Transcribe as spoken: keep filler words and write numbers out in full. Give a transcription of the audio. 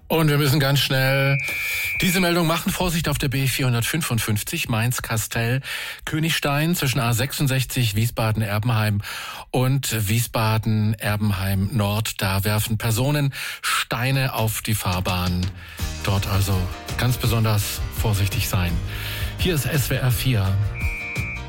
Und wir müssen ganz schnell diese Meldung machen. Vorsicht auf der B vierhundertfünfundfünfzig, Mainz-Kastell, Königstein zwischen A sechsundsechzig, Wiesbaden-Erbenheim und Wiesbaden-Erbenheim-Nord. Da werfen Personen Steine auf die Fahrbahn. Dort also ganz besonders vorsichtig sein. Hier ist S W R vier.